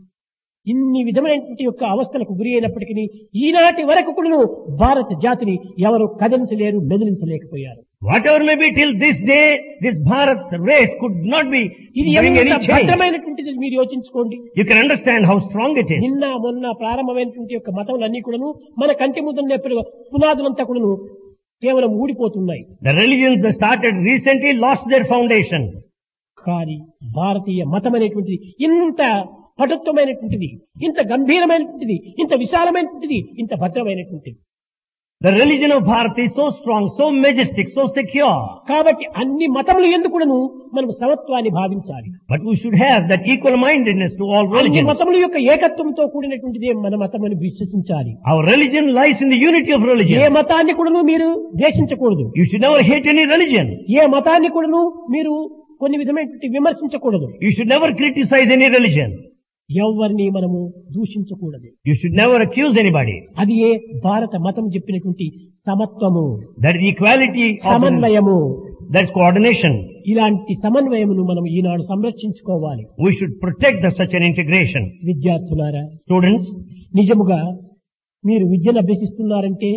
A: ఇన్ని విధమైనటువంటి యొక్క అవస్థలకు గురి అయినప్పటికీ ఈనాటి వరకు కూడా భారత జాతిని ఎవరు కదిలించలేరు, మెదిలించలేకపోయారు.
B: Whatever may be, till this day, this Bharat race could not be
A: ఇది
B: bring any
A: ఎంత
B: change.
A: భద్రమైనటువంటిది మీరు యోచించుకోండి.
B: You can understand how strong it is.
A: నిన్న మొన్న ప్రారంభమైనటువంటి యొక్క మతములన్నీ కూడాను మన కంటి ముందు పునాదులంతా కూడాను కేవలం ఊడిపోతున్నాయి.
B: The religions that started recently lost their foundation.
A: కానీ భారతీయ మతం అనేటువంటిది ఇంత పటుత్వమైనటువంటిది, ఇంత గంభీరమైనటువంటిది, ఇంత విశాలమైనటువంటిది, ఇంత భద్రమైనటువంటిది.
B: The religion of Bharat is so strong, so majestic, so secure.
A: కాబట్టి అన్ని మతములు ఎందుకును మనం సమత్వాన్ని భావించాలి.
B: But we should have that equal-mindedness to all
A: అన్ని
B: religions.
A: మతముల యొక్క ఏకత్వంతో కూడినటువంటిదే మన మతం అని విశ్వసించాలి.
B: Our religion lies in the unity of
A: A
B: religion.
A: మతాన్ని కూడాను మీరు ద్వేషించకూడదు.
B: You should never hate any religion.
A: ఏ మతాన్ని కూడాను మీరు కొన్ని విధమైనటువంటి విమర్శించకూడదు.
B: You should never criticize any religion.
A: ఎవరిని మనము దూషించకూడదు.
B: You should never accuse anybody.
A: అది ఏ భారత మతం చెప్పినటువంటి సమత్వము,
B: That is equality of
A: సమన్వయము.
B: that's coordination.
A: ఇలాంటి సమన్వయమును మనం ఈనాడు సంరక్షించుకోవాలి.
B: We should protect such an integration.
A: విద్యార్థులారా,
B: Students,
A: నిజముగా మీరు విద్యను అభ్యసిస్తున్నారంటే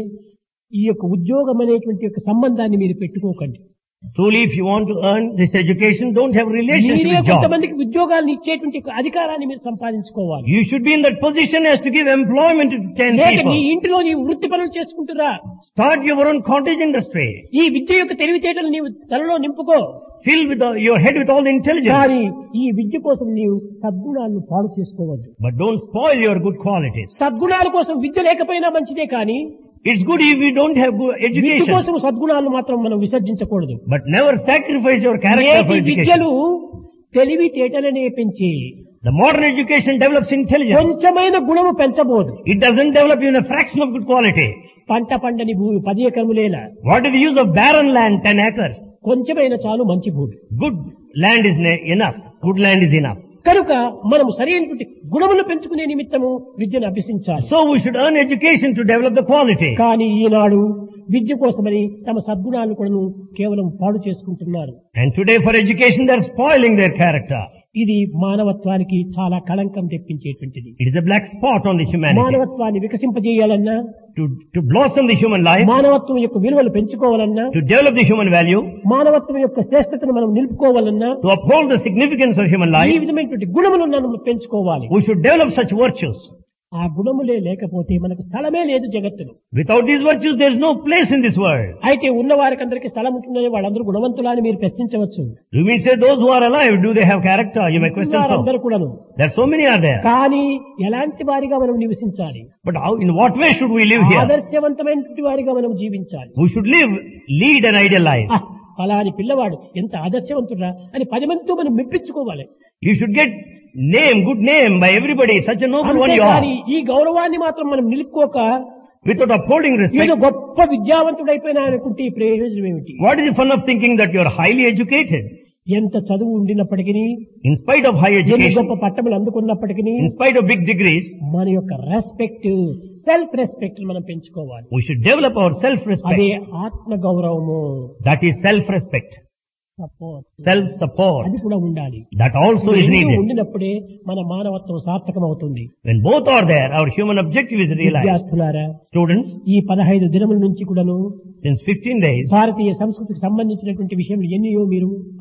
A: ఈ యొక్క ఉద్యోగం అనేటువంటి యొక్క సంబంధాన్ని మీరు పెట్టుకోకండి.
B: truly if you want to earn this education, don't have relations
A: మీరే
B: with job.
A: కొంతమందికి ఉద్యోగాలను ఇచ్చేటువంటి యొక్క అధికారాన్ని మీరు సంపాదించుకోవాలి.
B: You should be in that position as to give employment to 10
A: లేక నీ
B: people.
A: ఇంటిలో నీ వృత్తి పనులు చేసుకుంటురా.
B: Start your own cottage industry.
A: ఈ విద్య యొక్క తెలివితేటలు నీవు తలలో నింపుకో.
B: Fill with your head with all the intelligence.
A: కానీ ఈ విద్య కోసం నీవు సద్గుణాలను పాడు చేసుకోవద్దు.
B: But don't spoil your good qualities.
A: సద్గుణాల కోసం విద్య లేకపోయినా మంచిదే, కానీ
B: It's good if you don't have good
A: Vidya
B: education.
A: కోసం సద్గుణాలను మాత్రం మనం విసర్జించకూడదు.
B: But never sacrifice your character for
A: నేటి
B: education.
A: విద్యలు తెలివితేటలనే పెంచి
B: The modern education develops intelligence.
A: కొంచెమైన గుణము పెంచబోదు.
B: It doesn't develop even a fraction of good quality.
A: పంట పండని భూమి 10 ఎకరములేలా,
B: What is the use of barren land, 10 acres?
A: కొంచెమైన చాలు మంచి భూమి.
B: Good land is enough. Good land is enough.
A: కనుక మనము సరైనటువంటి గుణములు పెంచుకునే నిమిత్తము విద్యను అభ్యసించాలి.
B: So we should earn education to develop the quality.
A: కానీ ఈనాడు విద్య కోసమని తమ సద్గుణాలను కూడా కేవలం పాడు చేసుకుంటున్నారు.
B: And today for education they are spoiling their character.
A: ఇది మానవత్వానికి చాలా కళంకం తెప్పించేటువంటిది.
B: It is a black spot on the humanity.
A: మానవత్వాన్ని వికసింపజేయాలన్నా,
B: To blossom the human life,
A: మానవత్వం యొక్క విలువలు పెంచుకోవాలన్నా,
B: to develop the human value,
A: మానవత్వం యొక్క శ్రేష్టతను మనం నిలుపుకోవాలన్నా
B: to uphold the significance of human
A: ఈ
B: life,
A: విధమైనటువంటి గుణములను మనం పెంచుకోవాలి.
B: we should develop such virtues.
A: ఆ గుణములే లేకపోతే మనకు స్థలమే లేదు జగత్తులో.
B: Without these virtues there is no place in this world.
A: అయితే ఉన్న వారికి స్థలం ఉంటుందని వాళ్ళందరూ గుణవంతులని మీరు ప్రశ్నించవచ్చు.
B: You mean say those who are alive, do they have character? You may question so.
A: వారందరూ కూడాను.
B: There are so many are there.
A: కానీ ఎలాంటి వారిగా మనం నివసించాలి?
B: But how, in what way should we live here?
A: ఆదర్శవంతమైనటువంటి వారిగా మనం జీవించాలి.
B: We should lead an ideal life.
A: ఫలాని పిల్లవాడు ఎంత ఆదర్శవంతుడా అని 10 మందితో మనం మెప్పించుకోవాలి.
B: You should get good name by everybody. Such a noble one you are.
A: అంతేకాని ఈ గౌరవాన్ని మాత్రం మనం నిలుపుకోక
B: Without upholding
A: ఏదో
B: respect.
A: గొప్ప విద్యావంతుడైపోయినా అనుకుంటే ఈ ప్రయోజనం ఏమిటి?
B: What is the fun of thinking that you are highly educated?
A: ఎంత చదువు ఉండినప్పటికీ,
B: In spite of high
A: ఎన్ని
B: education,
A: గొప్ప పట్టములు అందుకున్నప్పటికీ
B: in spite of big degrees,
A: మన యొక్క రెస్పెక్ట్, సెల్ఫ్ రెస్పెక్ట్ మనం పెంచుకోవాలి.
B: we should develop our
A: అదే
B: self-respect.
A: ఆత్మ గౌరవము,
B: That is self-respect.
A: Support,
B: Self-support.
A: అది కూడా ఉండాలి.
B: That also is
A: ఇవన్నీ
B: needed.
A: ఉండినప్పుడే మన మానవత్వం సార్థకం అవుతుంది.
B: When both are there, our human objective is realized.
A: విద్యార్థులారా,
B: Students,
A: ఈ 15 దినముల నుంచి కూడాను
B: since 15 days,
A: భారతీయ సంస్కృతికి సంబంధించినటువంటి విషయంలో ఎన్నో మీరు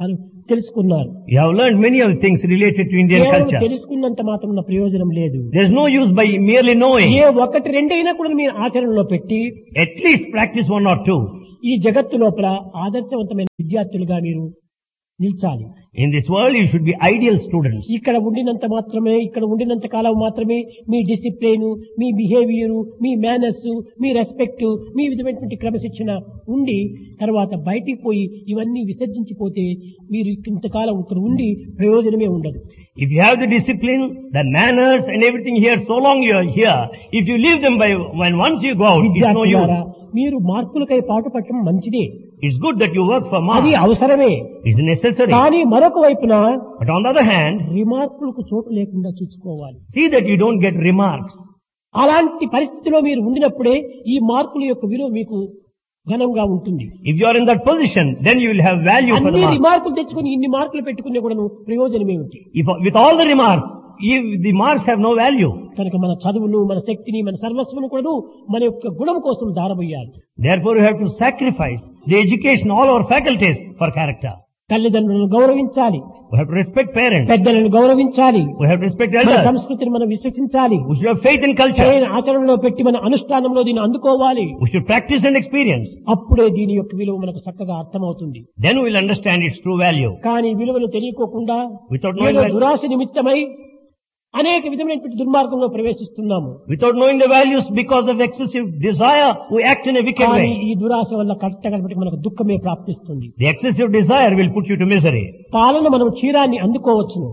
A: తెలుసుకున్నారు.
B: You have learned many of the things related to Indian
A: కేవలం
B: culture.
A: తెలుసుకున్నంత మాత్రం ప్రయోజనం లేదు.
B: There is no use by merely knowing.
A: ఏ ఒకటి రెండైనా కూడా మీరు ఆచరణలో పెట్టి
B: At least practice one or two.
A: ఈ జగత్తు లోపల ఆదర్శవంతమైన విద్యార్థులుగా మీరు నిల్చాలి.
B: In this world, you should be ideal students.
A: ఇక్కడ ఉండినంత మాత్రమే, ఇక్కడ ఉండినంత కాలం మాత్రమే మీ డిసిప్లిన్, మీ బిహేవియర్, మీ మేనర్స్, మీ రెస్పెక్ట్, మీ విధమైనటువంటి క్రమశిక్షణ ఉండి తర్వాత బయటికి పోయి ఇవన్నీ విసర్జించిపోతే మీరు ఇంతకాలం ఇక్కడ ఉండి ప్రయోజనమే ఉండదు.
B: If you have the discipline, the manners and everything here, so long you are here, if you leave them when once you go out, it's no use.
A: విద్యార్థులారా, మీరు మార్కులకై పాటు పట్టడం మంచిదే,
B: It's good that you work for
A: అది
B: marks.
A: అవసరమే.
B: It's necessary.
A: కానీ మరొక వైపున
B: But on the other hand,
A: రిమార్కులకు చోటు లేకుండా చూసుకోవాలి.
B: see that you don't get remarks.
A: అలాంటి పరిస్థితిలో మీరు ఉండినప్పుడే ఈ మార్కుల యొక్క విలువ మీకు ఘనంగా ఉంటుంది.
B: If you are in that position, then you will have value for the
A: అన్ని
B: marks.
A: రిమార్కులు తెచ్చుకుని ఇన్ని మార్కులు పెట్టుకునే కూడా ప్రయోజనం ఏమిటి?
B: If with all the remarks, if the marks have no value,
A: కనుక మన చదువును, మన శక్తిని, మన సర్వస్వను కూడా మన యొక్క గుణం కోసం దారబోయాలి.
B: therefore you have to sacrifice the education, all our faculties for character.
A: తల్లిదండ్రులను గౌరవించాలి,
B: We have to respect parents.
A: పెద్దలను గౌరవించాలి,
B: We have to respect
A: మన
B: elders.
A: సంస్కృతిని మనం విశ్వసించాలి,
B: We should have faith in culture.
A: సరైన ఆచరణలో పెట్టి మన అనుష్ఠానంలో దీన్ని అందుకోవాలి.
B: We should practice and experience.
A: అప్పుడే దీని యొక్క విలువ మనకు చక్కగా అర్థమవుతుంది.
B: Then we will understand its true value.
A: కానీ విలువలు తెలియకోకుండా
B: Without knowing
A: ఏదో
B: that-
A: దురాశ నిమిత్తమై అనేక విధమైనటువంటి దుర్మార్గంలో ప్రవేశిస్తున్నాము.
B: Without knowing the values, because of excessive desire, we act in a wicked
A: కానీ
B: way.
A: ఈ దురాశ వల్ల కట్టగలబట్టి మనకు దుఃఖమే ప్రాప్తిస్తుంది.
B: The excessive desire will put you to misery.
A: పాలన మనం క్షీరాన్ని అందుకోవచ్చును.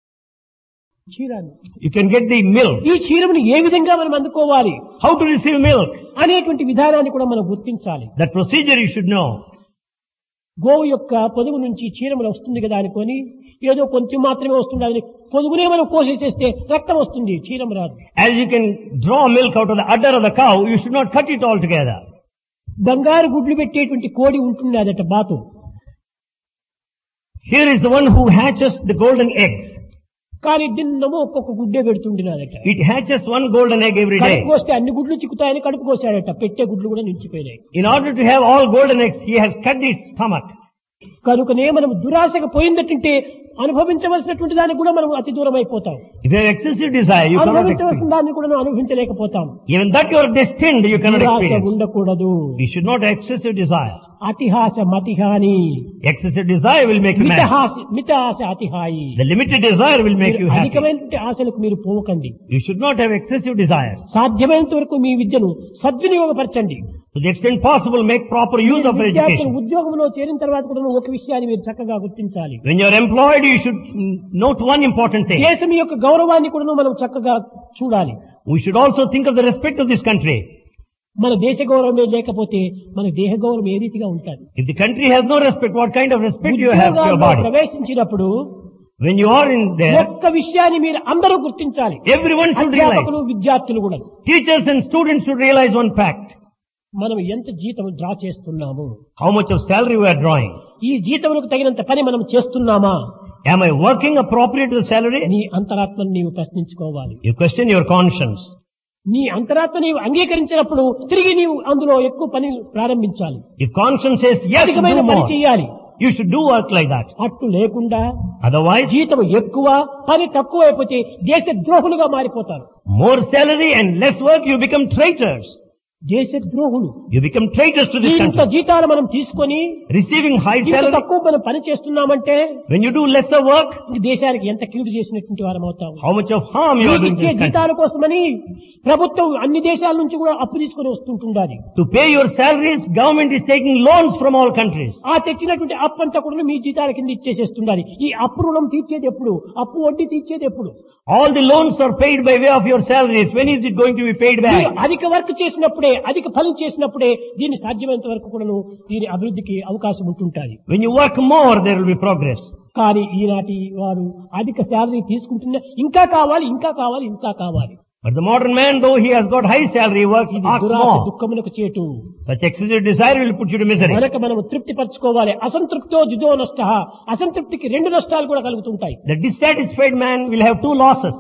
A: క్షీరాన్ని,
B: You can get the milk.
A: ఈ క్షీరమును ఏ విధంగా మనం అందుకోవాలి
B: How to receive milk?
A: అనేటువంటి విధానాన్ని కూడా మనం గుర్తించాలి.
B: That procedure you should know.
A: గోవు యొక్క పొదుగు నుంచి క్షీరములు వస్తుంది కదా అనుకొని ఏదో కొంచెం మాత్రమే వస్తుంది, అది పొదుగునే మనం కోసేసేస్తే రక్తం వస్తుంది, క్షీరం రాదు.
B: As you can draw milk out of the udder of the cow, you should not cut it all together.
A: బంగారు గుడ్లు పెట్టేటువంటి కోడి ఉంటుంది అదట బాతు.
B: Here is the one who hatches the golden eggs.
A: కానీ దిన్నము ఒక్కొక్క గుడ్డే పెడుతుండినాదట.
B: It hatches one golden egg every day.
A: కడుపు కోస్తే అన్ని గుడ్లు చిక్కుతాయని కడుపు కోసాడట, పెట్టే గుడ్లు కూడా నిలిచిపోయినాయి.
B: In order to have all golden eggs, he has cut its stomach.
A: కనుకనే మనం దురాశకు పోయిందటంటే అనుభవించవలసినటువంటి దానికి కూడా మనం అతి దూరం అయిపోతాం.
B: If you have excessive desire, you cannot
A: అనుభవించవలసిన
B: experience.
A: దాన్ని కూడా మనం అనుభవించలేకపోతాం.
B: Even that you are destined, you cannot
A: దురాశ
B: experience.
A: ఉండకూడదు.
B: You should not have excessive desire.
A: అతిహాస మతిహాని,
B: Excessive desire will make you mad.
A: మిత ఆశ అతిహాయి.
B: The limited desire will make you happy.
A: అధికమైనటువంటి ఆశలకు మీరు పోవకండి.
B: You should not have excessive desire.
A: సాధ్యమైనంత వరకు మీ విద్యను సద్వినియోగపరచండి.
B: To the extent possible, make proper use of your
A: విద్యార్థులు
B: education.
A: ఉద్యోగంలో చేరిన తర్వాత కూడా ఒక విషయాన్ని మీరు చక్కగా గుర్తించాలి.
B: When you are employed, you should note one important thing.
A: దేశం యొక్క గౌరవాన్ని కూడా మనం చక్కగా చూడాలి.
B: We should also think of the respect of this country.
A: మన దేశ గౌరవమే లేకపోతే మన దేహ గౌరవం ఏ రీతిగా ఉంటుంది?
B: If the country has no respect, what kind of respect you have to your
A: ఉద్యోగాల్లో
B: body?
A: ప్రవేశించినప్పుడు
B: When you are in there,
A: ఒక్క విషయాన్ని మీరు అందరూ గుర్తించాలి.
B: everyone should realize.
A: అధ్యాపకులు, విద్యార్థులు కూడా
B: Teachers and students should realize one fact.
A: మనం ఎంత జీతం డ్రా చేస్తున్నాము,
B: How much of salary we are drawing.
A: ఈ జీతములకు తగినంత పని మనం చేస్తున్నామా?
B: Am I working appropriate to the salary?
A: నీ అంతరాత్మను నీవు ప్రశ్నించుకోవాలి.
B: You question your conscience.
A: నీ అంతరాత్మ నీవు అంగీకరించినప్పుడు తిరిగి నీవు అందులో ఎక్కువ పని ప్రారంభించాలి.
B: If conscience says yes,
A: అధికమైన
B: do
A: పని
B: more.
A: చేయాలి.
B: You should do work like that.
A: అట్టు లేకుండా
B: Otherwise,
A: జీతం ఎక్కువ పని తక్కువ అయిపోతే దేశ ద్రోహులుగా మారిపోతారు.
B: more salary and less work, you become traitors.
A: దేశ ద్రోహులు.
B: You become traitors to this
A: ఇంత
B: country.
A: జీతాలు మనం తీసుకొని
B: Receiving high
A: ఇంత
B: salary,
A: తక్కువ మనం పని చేస్తున్నామంటే
B: when you do lesser work,
A: ఇంక దేశానికి ఎంత కీడు చేసినటువంటి వారం అవుతాము.
B: how much of harm you are
A: మీకు
B: doing to
A: ఇచ్చే
B: this country.
A: జీతాల కోసమని ప్రభుత్వం అన్ని దేశాల నుంచి కూడా అప్పు తీసుకొని వస్తుంటుండాలి.
B: To pay your salaries, government is taking loans from all countries.
A: ఆ తెచ్చినటువంటి అప్పు అంతా కూడా మీ జీతాల కింద ఇచ్చేసేస్తుండాలి. ఈ అప్పు రుణం తీర్చేది ఎప్పుడు? అప్పు వడ్డీ తీర్చేది ఎప్పుడు?
B: All the loans are paid by way of your salaries. When is it going to be paid
A: మీరు
B: back?
A: అధిక వర్క్ చేసినప్పుడే, అధిక ఫలం చేసినప్పుడే దీన్ని సాధ్యమైనంత వరకు కూడాను దీని అభివృద్ధికి అవకాశం ఉంటుంటాది.
B: When you work more, there will be progress.
A: కానీ ఈనాటి వారు అధిక శాలరీ తీసుకుంటున్నా ఇంకా కావాలి, ఇంకా కావాలి, ఇంకా కావాలి.
B: But the modern man, though he has got high salary, works
A: ఇది
B: asks
A: దురాశ
B: more.
A: దుఃఖమునకు చేటు.
B: Such excessive desire will put you to misery.
A: మనకు మనం తృప్తి పరచుకోవాలి. అసంతృప్తో ద్విధో నష్ట. అసంతృప్తికి రెండు నష్టాలు కూడా కలుగుతుంటాయి.
B: The dissatisfied man will have two losses.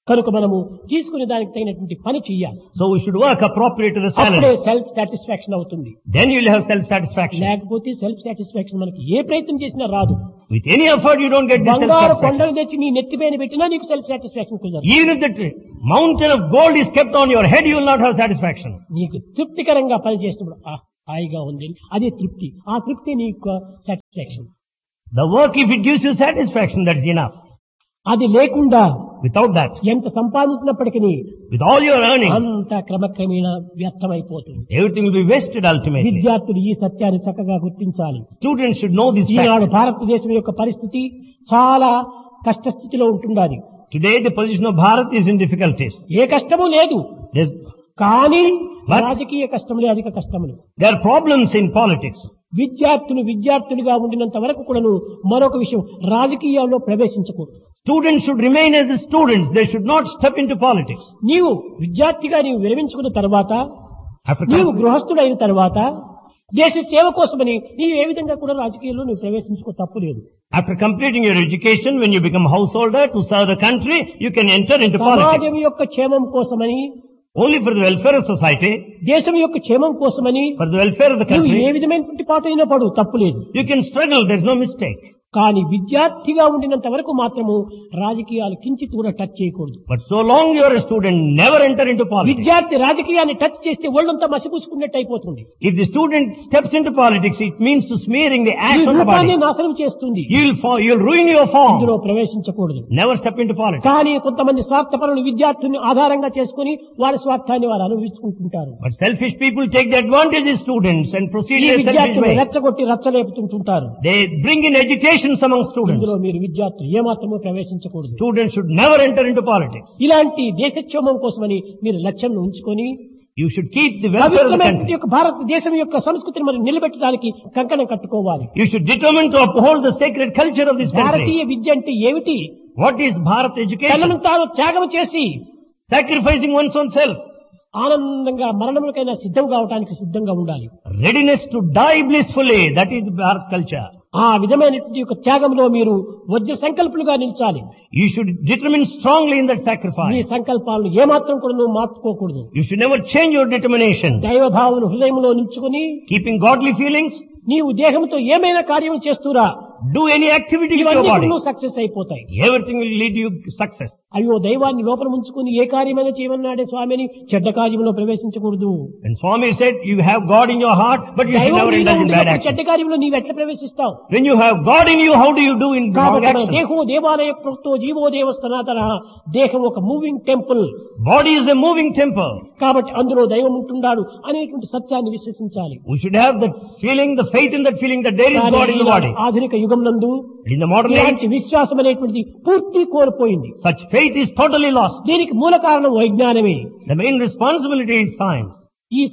A: కనుక మనము తీసుకునే దానికి తగినటువంటి పని చెయ్యాలి.
B: So we should work appropriate to the
A: అప్పుడే
B: salary.
A: సెల్ఫ్ సాటిస్ఫాక్షన్ అవుతుంది.
B: Then you will have self-satisfaction.
A: లేకపోతే సెల్ఫ్ సాటిస్ఫాక్షన్ మనకి ఏ ప్రయత్నం చేసినా రాదు.
B: With any effort you don't get this
A: బంగారు
B: self-satisfaction.
A: కొండలు తెచ్చి నీ నెత్తిపైన పెట్టినా నీకు సెల్ఫ్ సాటిస్ఫాక్షన్ కుదరదు.
B: Even if the mountain of gold is kept on your head, you will not have satisfaction.
A: నీకు తృప్తికరంగా పని చేసినప్పుడు హాయిగా ఉంది, అదే తృప్తి. ఆ తృప్తి నీకు satisfaction.
B: The work, if it gives you satisfaction, that's enough.
A: అది లేకుండా
B: Without that,
A: ఎంత సంపాదించినప్పటికీ
B: with all your earnings,
A: అంత క్రమక్రమేణా వ్యర్థమైపోతుంది.
B: everything will be wasted ultimately.
A: విద్యార్థులు ఈ సత్యాన్ని చక్కగా గుర్తించాలి.
B: Students should know this fact.
A: ఈనాడు భారతదేశం యొక్క పరిస్థితి చాలా కష్టస్థితిలో ఉంటున్నది.
B: Today the position of Bharat is in difficulties.
A: ఏ కష్టము లేదు,
B: There's,
A: కానీ
B: What?
A: రాజకీయ కష్టములే అధిక కష్టములు.
B: there are problems in politics.
A: విద్యార్థులుగా ఉండినంత వరకు కూడాను మరొక విషయం, రాజకీయాల్లో ప్రవేశించకూడదు.
B: Students should remain as students. They should not step into politics.
A: నీవు విద్యార్థిగా నీవు విరమించుకున్న తర్వాత,
B: After
A: నీవు గృహస్థుడైన తర్వాత దేశ సేవ కోసమని నీవు ఏ విధంగా కూడా రాజకీయాల్లో నువ్వు ప్రవేశించుకో, తప్పు లేదు.
B: After completing your education, when you become householder to serve the country, you can enter into politics.
A: సమాజం యొక్క క్షేమం కోసమని,
B: Only for the welfare of society,
A: దేశం యొక్క క్షేమం కోసమని
B: for the welfare of the
A: నువ్వు ఏ
B: country,
A: విధమైనటువంటి పాటు అయినా పడు, తప్పు లేదు.
B: you can struggle. There's no mistake.
A: కానీ విద్యార్థిగా ఉండినంత వరకు మాత్రము రాజకీయాలు కించిత్ కూడా టచ్ చేయకూడదు.
B: But so long you are a student, never enter into politics.
A: విద్యార్థి రాజకీయాన్ని టచ్ చేస్తే ఒళ్ళంతా మసిపూసుకున్నట్టు అయిపోతుంది.
B: If the student steps into politics, it means to smearing the
A: ఈ
B: ash on the
A: రూపాన్ని
B: body.
A: నాశనం చేస్తుంది.
B: You'll ruin your
A: ఇందులో
B: form.
A: ప్రవేశించకూడదు.
B: Never step into politics.
A: కానీ కొంతమంది స్వార్థపరులు విద్యార్థుల్ని ఆధారంగా చేసుకుని వారి స్వార్థాన్ని వారు అనుభవించుకుంటుంటారు.
B: But selfish people take the advantage of students and proceed
A: ఈ
B: in a selfish
A: విద్యార్థులు
B: way.
A: రెచ్చగొట్టి రచ్చలేపుతుంటుంటారు.
B: They bring in agitation among students.
A: ఇందులో మీరు విద్యార్థులు ఏమాత్రమూ ప్రవేశించకూడదు.
B: Students should never enter into politics.
A: ఇలాంటి దేశక్షేమం కోసమని మీరు లక్ష్యం ఉంచుకొని
B: You should keep the welfare of the
A: పవిత్రమైన
B: country.
A: యొక్క భారతదేశం యొక్క సంస్కృతిని మనం నిలబెట్టడానికి కంకణం కట్టుకోవాలి.
B: You should determine to uphold the sacred culture of this
A: Bharatiya
B: country.
A: విద్య అంటే ఏమిటి?
B: What is Bharat education?
A: తనను తాను త్యాగం చేసి
B: Sacrificing one's own self.
A: ఆనందంగా మరణములకైనా సిద్ధం కావడానికి సిద్ధంగా ఉండాలి.
B: Readiness to die blissfully. That is Bharat culture.
A: ఆ విధమైనటువంటి యొక్క త్యాగంలో మీరు వజ్ర సంకల్పులుగా నిలిచాలి.
B: You should determine strongly in that
A: me
B: sacrifice.
A: సంకల్పాలను ఏమాత్రం కూడా నువ్వు మార్చుకోకూడదు.
B: You should never change your determination.
A: దైవభావను హృదయంలో నిల్చుకుని
B: Keeping godly feelings,
A: నీవు దేహంతో ఏమైనా కార్యం చేస్తురా,
B: do any activity with your
A: ఇవన్నీ
B: body.
A: నువ్వు సక్సెస్ అయిపోతాయి.
B: Everything will lead you success.
A: అయ్యో దైవాన్ని లోపల ఉంచుకుని ఏ కార్యమైనా చేయమన్నాడే స్వామిని చెడ్డ కార్యంలో ప్రవేశించకూడదు.
B: And Swami said, you have God in your heart, but you should
A: దైవం
B: never
A: నీలో
B: indulge in bad
A: ఉండినప్పుడు
B: action.
A: చెడ్డ కార్యంలో నీవు ఎట్లా ప్రవేశిస్తావు?
B: When you have God in you, how do you do in wrong
A: కాబట్టి మన
B: action?
A: దేహం దేవాలయ ప్రోక్తో జీవో దేవ సనాతన, దేహం ఒక moving temple.
B: Body is a moving temple.
A: కాబట్టి అందులో దైవం ఉంటున్నాడు అనేటువంటి సత్యాన్ని విశ్వసించాలి.
B: We should have the feeling, the faith in that feeling that there is God in the body.
A: ఆధునిక యుగం నందు
B: In the modern age,
A: ఇలాంటి విశ్వాసం అనేటువంటిది పూర్తి కోల్పోయింది.
B: such faith is totally lost.
A: దీనికి మూల కారణం వైజ్ఞానమే.
B: The main responsibility is science.
A: ఈ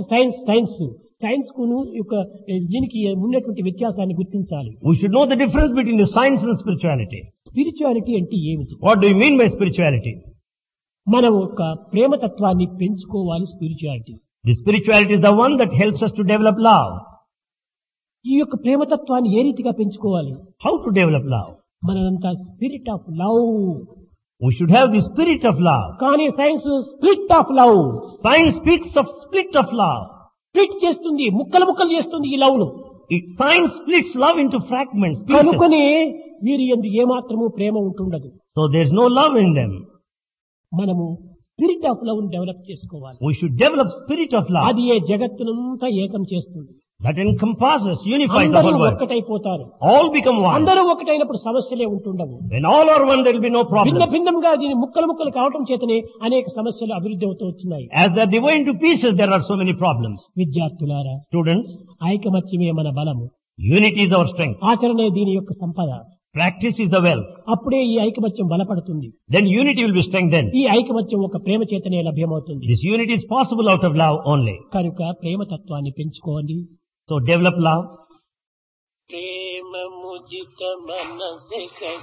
A: సైన్స్ కును యొక్క దీనికి ఉన్నటువంటి వ్యత్యాసాన్ని గుర్తించాలి.
B: We should know the difference between the science and spirituality.
A: Spirituality అంటే ఏమిటి?
B: What do you mean by spirituality?
A: మనం ఒక ప్రేమతత్వాన్ని పెంచుకోవాలి. Spirituality,
B: The spirituality is the one that helps us to develop love.
A: ఈ యొక్క ప్రేమతత్వాన్ని ఏ రీతిగా పెంచుకోవాలి?
B: How to develop love?
A: మనంతా spirit of love.
B: We should have the spirit of love.
A: కానీ science split of love.
B: Science speaks of split of love.
A: Split చేస్తుంది, ముక్కలు ముక్కలు చేస్తుంది ఈ లవ్ ను.
B: Science splits love into fragments. pieces.
A: కనుకొని వీరి యందు ఏమాత్రము ప్రేమ ఉంటుండదు.
B: So there is no love in them.
A: మనము స్పిరిట్ ఆఫ్ లవ్ ను డెవలప్ చేసుకోవాలి.
B: We should develop spirit of love.
A: అది ఏ జగత్తునంతా ఏకం చేస్తుంది.
B: That encompasses, unifies the
A: అందరూ
B: whole world.
A: ఒక్కటైపోతారు.
B: All become one.
A: అందరూ ఒకటైనప్పుడు సమస్యలే ఉంటుండవు.
B: When all are one, there will be no
A: భిన్న
B: problem.
A: భిన్నంగా దీని ముక్కలు ముక్కలు కావటం చేతనే అనేక సమస్యలు అభివృద్ధి అవుతూ వచ్చినాయి.
B: As they are divided into pieces, there are so many problems.
A: విద్యార్థులారా,
B: Students,
A: ఐకమత్యమే మన బలము,
B: unity is our strength.
A: ఆచరణే దీని యొక్క సంపద.
B: Practice is the wealth.
A: అప్పుడే ఈ ఐకమత్యం బలపడుతుంది.
B: Then unity will be strengthened.
A: ఈ ఐకమత్యం ఒక ప్రేమ చేతనే లభ్యమవుతుంది.
B: This unity is possible out of love only.
A: కనుక ప్రేమతత్వాన్ని పెంచుకోండి.
B: So develop love.
A: ప్రేమ ముజిత మనసే